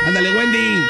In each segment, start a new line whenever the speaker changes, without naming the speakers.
Ándale, Wendy.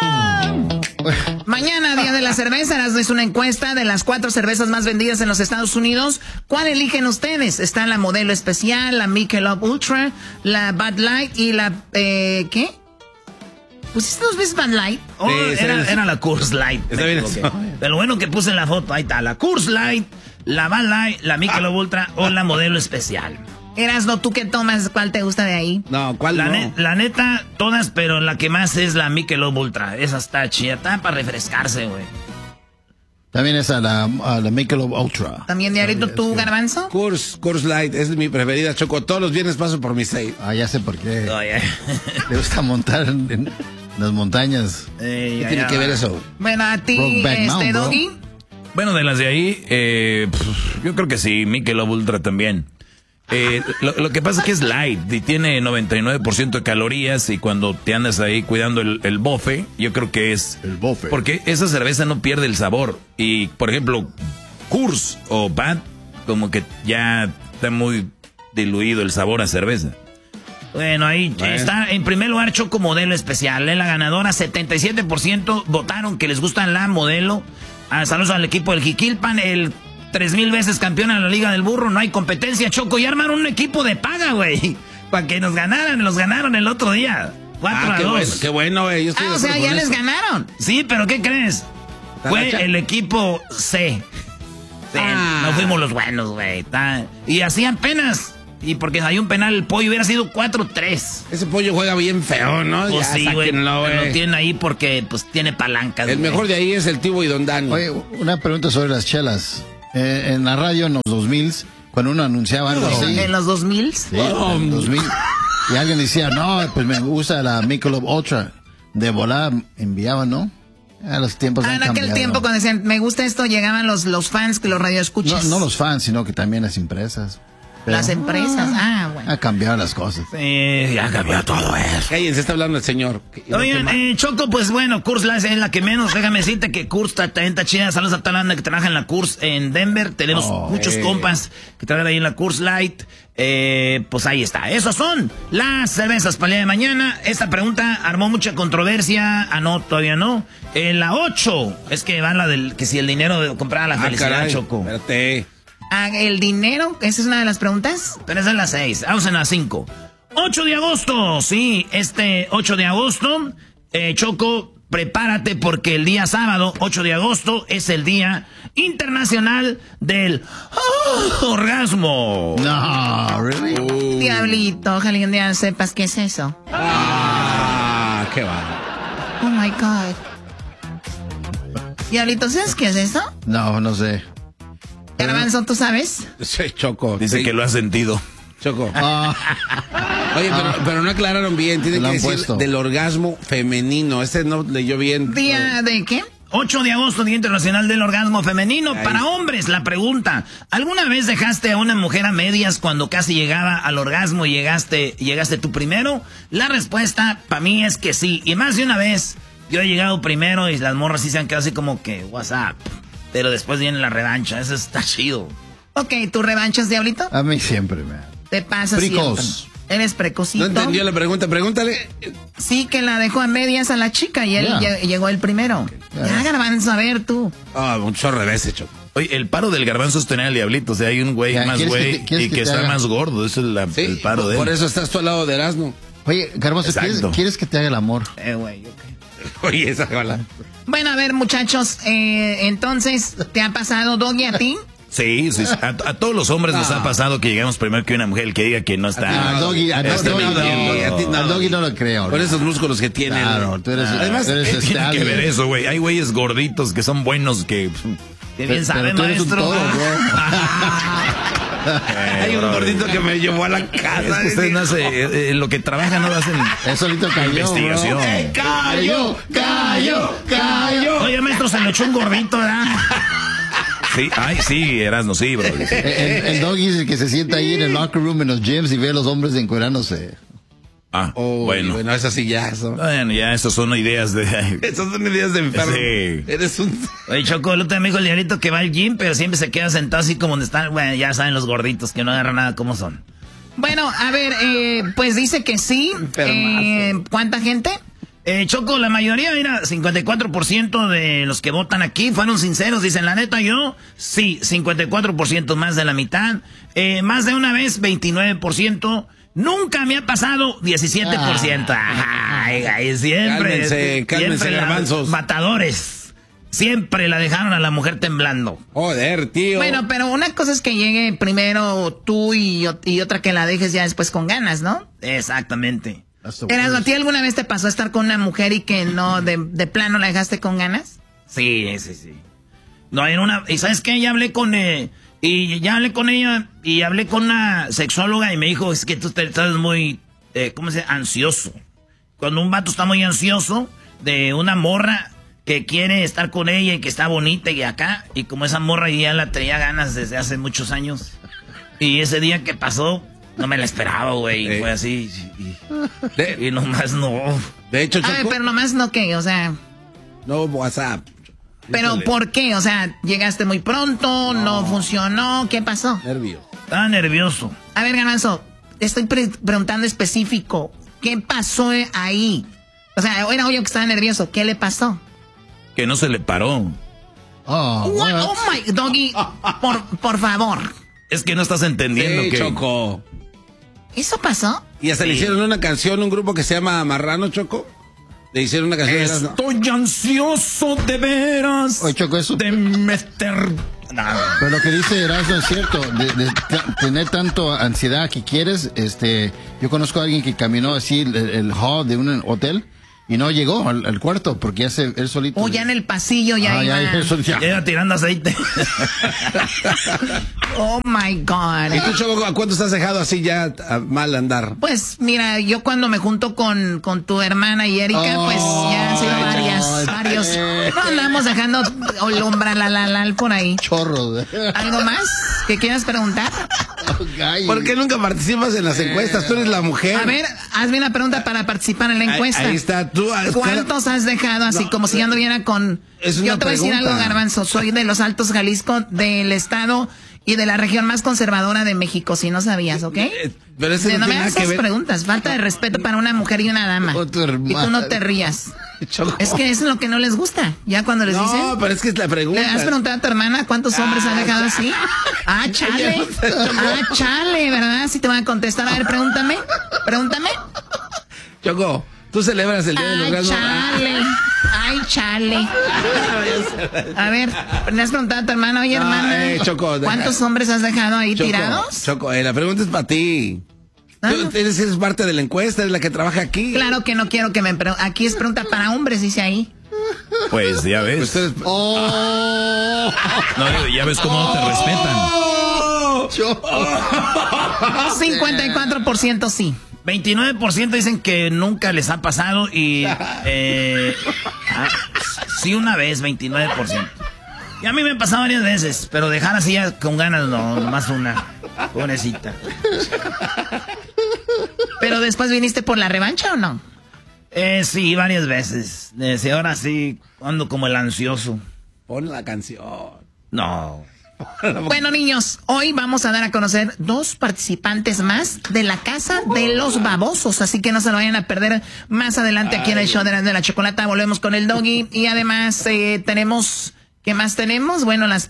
Mañana, día de la cerveza, es una encuesta de las 4 cervezas más vendidas en los Estados Unidos. ¿Cuál eligen ustedes? Está la Modelo Especial, la Michelob Ultra, la Bud Light y la... ¿qué? ¿Pusiste 2 veces Bud Light? Oh,
Sí,
era la Coors Light.
Está bien eso.
Pero bueno que puse en la foto, ahí está, la Coors Light, la Bud Light, la Michelob Ultra o la Modelo Especial. Erasno, ¿tú qué tomas? ¿Cuál te gusta de ahí?
No, ¿cuál no?
La neta, todas, pero la que más es la Michelob Ultra. Esa está chida, está para refrescarse, güey.
También esa, la Michelob Ultra.
¿También, Diablito, tú, Garbanzo?
Coors Light, esa es mi preferida, Choco. Todos los viernes paso por mi 6.
Ah, ya sé por qué.
Oye.
Le gusta montar en las montañas.
¿Qué tiene que ver eso?
Bueno, a ti,
Brokeback Mountain, bro.
Doggy.
Bueno, de las de ahí, yo creo que sí, Michelob Ultra también. Lo que pasa es que es light y tiene 99% de calorías y cuando te andas ahí cuidando el bofe, yo creo que es...
El bofe.
Porque esa cerveza no pierde el sabor. Y, por ejemplo, Coors o Bud, como que ya está muy diluido el sabor a cerveza.
Bueno, ahí está en primer lugar Choco Modelo Especial. La ganadora, 77% votaron que les gusta la Modelo. Saludos al equipo del Jiquilpan, el 3000 veces campeón en la Liga del Burro. No hay competencia, Choco. Y armaron un equipo de paga, güey. Para que nos ganaran. Los ganaron el otro día. 4-2.
Qué bueno, güey.
O sea, ya les ganaron. Sí, pero ¿qué crees? Fue el equipo C. Sí, no fuimos los buenos, güey. Y así apenas. Y porque hay un penal, el Pollo hubiera sido 4-3.
Ese Pollo juega bien feo, ¿no?
Pues
ya,
sí, güey.
sáquenlo,
Lo tienen ahí porque pues tiene palancas.
El mejor de ahí es el Tibo y Don Dani.
Oye, una pregunta sobre las chelas. En la radio en los 2000, cuando uno anunciaba algo así.
¿En los 2000?
Sí, en los 2000. Y alguien decía, no, pues me gusta la Michelob Ultra. De volada enviaban, ¿no? A los tiempos han
en aquel
cambiado.
tiempo cuando decían, me gusta esto, llegaban los fans, que los radioescuchas.
No los fans, sino que también las empresas. Pero,
las empresas, bueno.
Ha cambiado las cosas.
Ya cambió todo eso.
Cállense, está hablando el señor.
Oigan, Choco, pues bueno, Coors Light es la que menos. Déjame decirte que Coors también está chida. Saludos a toda la banda que trabaja en la Coors en Denver. Tenemos muchos compas que trabajan ahí en la Coors Light. Pues ahí está. Esas son las cervezas para el día de mañana. Esta pregunta armó mucha controversia. No, todavía no. La 8. Es que va la del que si el dinero de comprar la felicidad,
caray,
Choco.
Espérate.
El dinero, esa es una de las preguntas. Pero esa es la 6. Vamos en la 5. 8 de agosto, sí, 8 de agosto, Choco, prepárate porque el día sábado, 8 de agosto, es el Día Internacional del Orgasmo.
No, really?
Diablito, ojalá un día sepas qué es eso.
Qué va.
Oh my God. Diablito, ¿sabes qué es eso?
No sé.
Garbanzo, ¿tú sabes?
Sí, Choco.
Dice
sí.
que lo ha sentido.
Choco. Oye, pero no aclararon bien. Tiene que decir del orgasmo femenino. Este no leyó bien.
¿Día de qué? 8 de agosto, Día Internacional del Orgasmo Femenino. Ahí. Para hombres, la pregunta. ¿Alguna vez dejaste a una mujer a medias cuando casi llegaba al orgasmo y llegaste tú primero? La respuesta para mí es que sí. Y más de una vez yo he llegado primero y las morras sí se han quedado así como que, what's up. Pero después viene la revancha. Eso está chido. Ok, ¿tú revanchas, Diablito?
A mí siempre, man.
Te pasa siempre. Eres precocito.
No entendió la pregunta, pregúntale.
Sí, que la dejó a medias a la chica y él llegó el primero. Ya, Garbanzo, a ver tú.
Un chorro de veces, Choco.
Oye, el paro del Garbanzo es tener al Diablito. O sea, hay un güey más güey y que está más gordo. Ese es el paro de él.
Por eso estás tú al lado de Erasmo.
Oye, Garbanzo, ¿quieres que te haga el amor?
Güey, ok.
Oye, esa jala.
Bueno, a ver, muchachos, entonces, ¿te ha pasado, Doggy, a ti?
Sí. A todos los hombres nos ha pasado que llegamos primero que una mujer que diga que no está.
A Doggy no lo creo.
Con esos músculos que tiene.
Claro, tú eres.
Además, ¿qué tiene que ver eso, güey? Hay güeyes gorditos que son buenos que.
Qué bien sabe,
tú eres
maestro.
un todo,
Hay un gordito que me llevó a la casa.
Es que ustedes no hacen, lo que trabajan no hacen.
Eso solito cayó,
investigación.
¡Cayó!
Oye, maestro, se le echó un gordito, ¿verdad?
Sí, sí, Erasmo, sí, bro.
El Doggy es el que se sienta ahí en el locker room en los gyms y ve a los hombres encuerándose.
Bueno,
esas sí ya son.
Bueno, ya esas son ideas de.
Esas son ideas de enfermo.
Sí.
Eres un.
Oye, Choco, el otro me dijo el Diablito que va al gym, pero siempre se queda sentado así como donde están. Bueno, ya saben los gorditos que no agarran nada como son. Bueno, a ver, pues dice que sí. ¿Cuánta gente? Choco, la mayoría, mira, 54% de los que votan aquí fueron sinceros. Dicen, la neta, yo, sí, 54%, más de la mitad. Más de una vez, 29%. Nunca me ha pasado, 17%. Ay, siempre.
Cálmense, garbanzos.
Matadores. Siempre la dejaron a la mujer temblando.
Joder, tío.
Bueno, pero una cosa es que llegue primero tú y otra que la dejes ya después con ganas, ¿no?
Exactamente.
Erasmo, ¿a ti alguna vez te pasó estar con una mujer y que no, de plano la dejaste con ganas?
Sí. No, era una... ¿Y sabes qué? Ya hablé con... y ya hablé con ella y hablé con una sexóloga y me dijo, es que tú estás muy... ¿cómo se dice? Ansioso. Cuando un vato está muy ansioso de una morra que quiere estar con ella y que está bonita y acá, y como esa morra ya la tenía ganas desde hace muchos años, y ese día que pasó... No me la esperaba, güey. Fue así. Y nomás no.
De hecho,
Choco, a ver, pero nomás no, ¿qué? O sea...
No, WhatsApp.
¿Pero por qué? O sea, llegaste muy pronto, no funcionó, ¿qué pasó?
Nervioso.
Estaba nervioso.
A ver, Garbanzo, te estoy preguntando específico. ¿Qué pasó ahí? O sea, era obvio que estaba nervioso. ¿Qué le pasó?
Que no se le paró.
Oh my... Doggy, por favor.
Es que no estás entendiendo que...
Choco.
¿Eso pasó?
Y hasta le hicieron una canción, un grupo que se llama Marrano, Choco. Le hicieron una canción.
Estoy ansioso de veras.
Oye, Choco, eso...
De meter... No.
Pero lo que dice Erasmo es cierto. De tener tanto ansiedad que quieres, yo conozco a alguien que caminó así el hall de un hotel y no llegó al cuarto porque ya él solito.
O ya en el pasillo ya iba.
Ya tirando aceite.
Oh my God.
¿Y tú, Choco, a cuánto estás dejado así ya a mal andar?
Pues mira, yo cuando me junto con tu hermana y Erika, pues ya han sido varios. No andamos dejando olombralal por ahí.
Chorro.
¿Algo más que quieras preguntar?
¿Por qué nunca participas en las encuestas? Tú eres la mujer.
A ver, hazme una pregunta para participar en la encuesta.
Ahí está, tú.
¿Cuántos has dejado así como si ya anduviera con... Yo te voy a decir algo, Garbanzo. Soy de los Altos Jalisco, del estado y de la región más conservadora de México, si no sabías, ¿ok?
Pero
no me hagas esas preguntas. Falta de respeto para una mujer y una dama. Y tú no te rías.
Choco.
Es que eso es lo que no les gusta. Ya cuando les dicen...
No, pero es que es la pregunta.
¿Le has preguntado a tu hermana cuántos hombres has dejado así? Chale. Chale, ¿verdad? Si te van a contestar. A ver, pregúntame.
Choco, tú celebras el día del orgasmo.
Chale. A ver, le has preguntado a tu hermana, oye, hermana,
Choco,
¿cuántos hombres has dejado ahí tirados?
Choco, la pregunta es para ti. Tú eres parte de la encuesta, eres la que trabaja aquí.
Claro que no quiero que me aquí es pregunta para hombres, dice ahí.
Pues ya ves. No, ya ves cómo no te respetan.
54% sí.
29% dicen que nunca les ha pasado y sí una vez, 29%. Y a mí me ha pasado varias veces, pero dejar así ya con ganas no, nomás una. Pobrecita.
¿Pero después viniste por la revancha o no?
Sí, varias veces. Ahora sí, ando como el ansioso.
Pon la canción.
No.
Bueno, niños, hoy vamos a dar a conocer 2 participantes más de la Casa de los Babosos, así que no se lo vayan a perder más adelante aquí en el show de la Chocolata. Volvemos con el Doggy y además tenemos... ¿Qué más tenemos? Bueno, las